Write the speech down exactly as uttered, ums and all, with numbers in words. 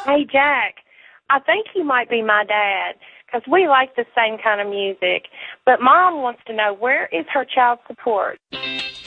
Hey, Jack, I think you might be my dad because we like the same kind of music. But Mom wants to know, where is her child support?